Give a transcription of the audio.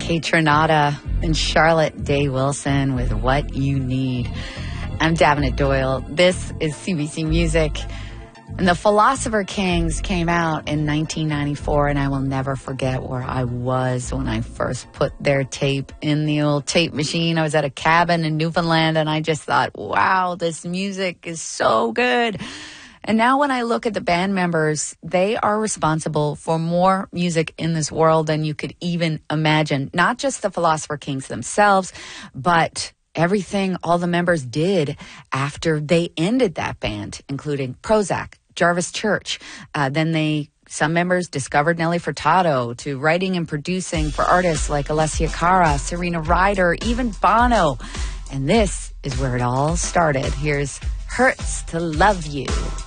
Kate Trinata and Charlotte Day Wilson with What You Need. I'm Davenant Doyle. This is CBC Music. And the Philosopher Kings came out in 1994, and I will never forget where I was when I first put their tape in the old tape machine. I was at a cabin in Newfoundland, and I just thought, wow, this music is so good. And now when I look at the band members, they are responsible for more music in this world than you could even imagine. Not just the Philosopher Kings themselves, but everything all the members did after they ended that band, including Prozzak, Jarvis Church. Then some members discovered Nelly Furtado, to writing and producing for artists like Alessia Cara, Serena Ryder, even Bono. And this is where it all started. Here's Hurts to Love You.